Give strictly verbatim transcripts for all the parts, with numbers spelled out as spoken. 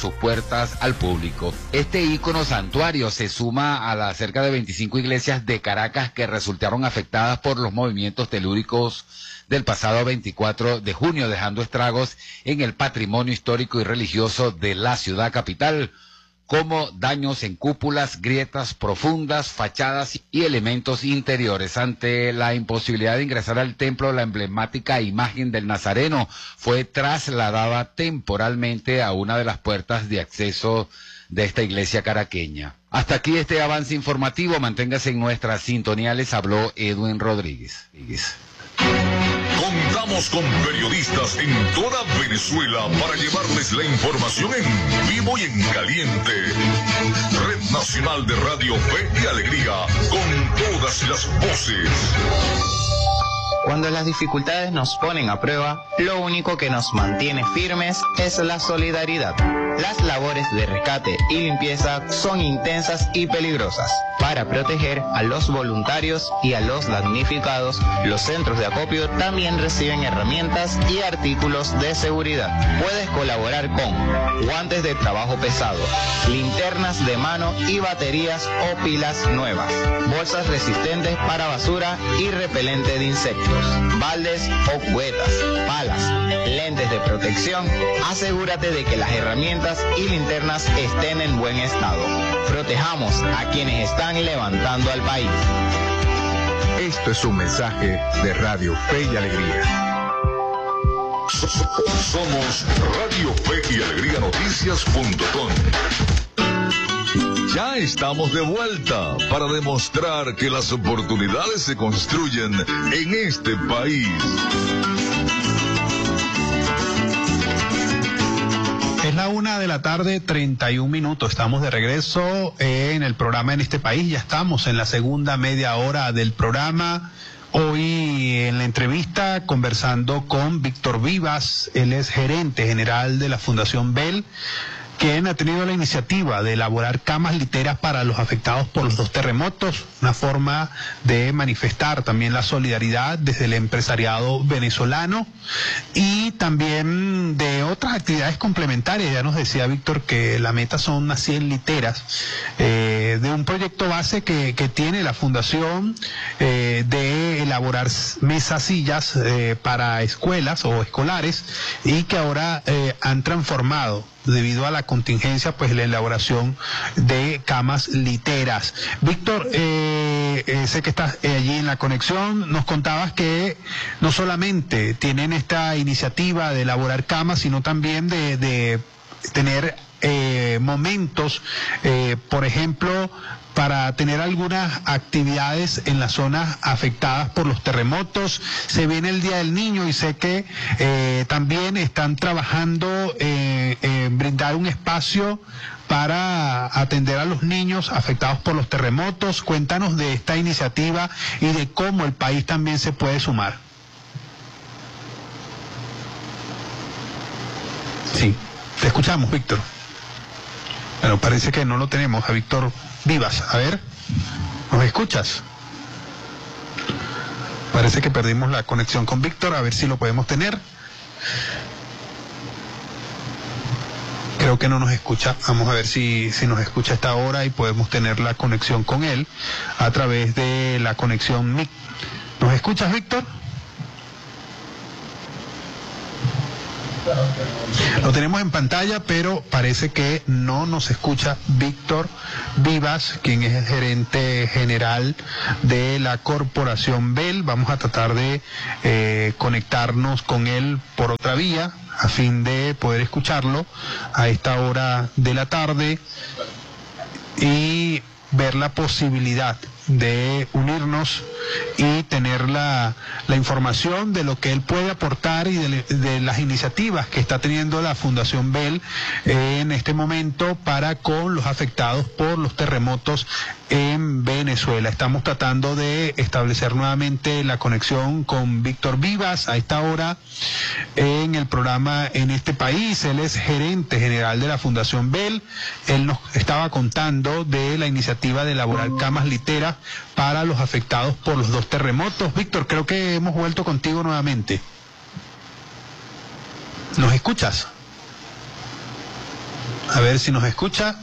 sus puertas al público. Este ícono santuario se suma a las cerca de veinticinco iglesias de Caracas que resultaron afectadas por los movimientos telúricos del pasado veinticuatro de junio, dejando estragos en el patrimonio histórico y religioso de la ciudad capital, como daños en cúpulas, grietas profundas, fachadas y elementos interiores. Ante la imposibilidad de ingresar al templo, la emblemática imagen del Nazareno fue trasladada temporalmente a una de las puertas de acceso de esta iglesia caraqueña. Hasta aquí este avance informativo. Manténgase en nuestra sintonía. Les habló Edwin Rodríguez. Contamos con periodistas en toda Venezuela para llevarles la información en vivo y en caliente. Red Nacional de Radio Fe y Alegría, con todas las voces. Cuando las dificultades nos ponen a prueba, lo único que nos mantiene firmes es la solidaridad. Las labores de rescate y limpieza son intensas y peligrosas. Para proteger a los voluntarios y a los damnificados, los centros de acopio también reciben herramientas y artículos de seguridad. Puedes colaborar con guantes de trabajo pesado, linternas de mano y baterías o pilas nuevas, bolsas resistentes para basura y repelente de insectos, baldes o cubetas, palas, lentes de protección. Asegúrate de que las herramientas y linternas estén en buen estado. Protejamos a quienes están levantando al país. Esto es un mensaje de Radio Fe y Alegría. Somos Radio Fe y Alegría Noticias punto com. Ya estamos de vuelta para demostrar que las oportunidades se construyen en este país. Es la una de la tarde, treinta y un minutos. Estamos de regreso en el programa En este país. Ya estamos en la segunda media hora del programa. Hoy en la entrevista conversando con Víctor Vivas. Él es gerente general de la Fundación Bell, quien ha tenido la iniciativa de elaborar camas literas para los afectados por los dos terremotos, una forma de manifestar también la solidaridad desde el empresariado venezolano y también de otras actividades complementarias. Ya nos decía Víctor que la meta son unas cien literas eh, de un proyecto base que, que tiene la Fundación eh, de elaborar mesas, sillas eh, para escuelas o escolares y que ahora eh, han transformado debido a la contingencia, pues la elaboración de camas literas. Víctor, eh, eh, sé que estás eh, allí en la conexión, nos contabas que no solamente tienen esta iniciativa de elaborar camas, sino también de, de tener eh, momentos, eh, por ejemplo, para tener algunas actividades en las zonas afectadas por los terremotos. Se viene el Día del Niño y sé que eh, también están trabajando eh, en brindar un espacio para atender a los niños afectados por los terremotos. Cuéntanos de esta iniciativa y de cómo el país también se puede sumar. Sí, te escuchamos, Víctor. Bueno, parece que no lo tenemos a Víctor Vivas. A ver, ¿nos escuchas? Parece que perdimos la conexión con Víctor, a ver si lo podemos tener. Creo que no nos escucha. Vamos a ver si, si nos escucha a esta hora y podemos tener la conexión con él a través de la conexión M I C. ¿Nos escuchas, Víctor? Lo tenemos en pantalla, pero parece que no nos escucha Víctor Vivas, quien es el gerente general de la Corporación Bell. Vamos a tratar de eh, conectarnos con él por otra vía, a fin de poder escucharlo a esta hora de la tarde y ver la posibilidad de unirnos y tener la, la información de lo que él puede aportar y de, de las iniciativas que está teniendo la Fundación Bell en este momento para con los afectados por los terremotos en Venezuela. Estamos tratando de establecer nuevamente la conexión con Víctor Vivas a esta hora en el programa En este país. Él es gerente general de la Fundación Bell. Él nos estaba contando de la iniciativa de elaborar camas literas para los afectados por los dos terremotos. Víctor, creo que hemos vuelto contigo nuevamente. ¿Nos escuchas? A ver si nos escucha.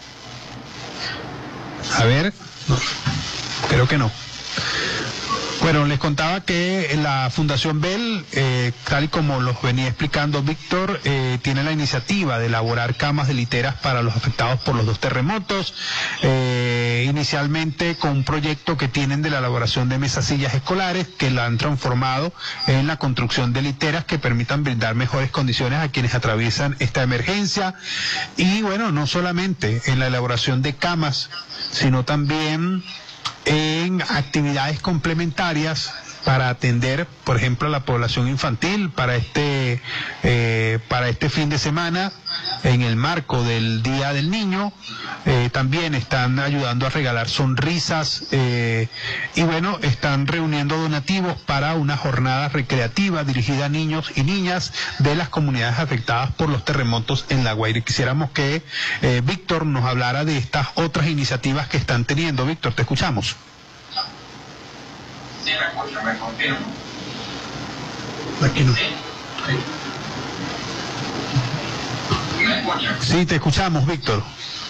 A ver, no, creo que no. Bueno, les contaba que la Fundación Bell, eh, tal y como los venía explicando Víctor, eh, tiene la iniciativa de elaborar camas de literas para los afectados por los dos terremotos, eh, inicialmente con un proyecto que tienen de la elaboración de mesas sillas escolares, que la han transformado en la construcción de literas que permitan brindar mejores condiciones a quienes atraviesan esta emergencia. Y bueno, no solamente en la elaboración de camas, sino también en actividades complementarias para atender, por ejemplo, a la población infantil para este eh, para este fin de semana, en el marco del Día del Niño. Eh, también están ayudando a regalar sonrisas eh, y bueno, están reuniendo donativos para una jornada recreativa dirigida a niños y niñas de las comunidades afectadas por los terremotos en La Guaira. Quisiéramos que eh, Víctor nos hablara de estas otras iniciativas que están teniendo. Víctor, te escuchamos. Sí, me escucho, me confirmo. Aquí no. Sí. ¿Me escuchan? Sí, te escuchamos, Víctor.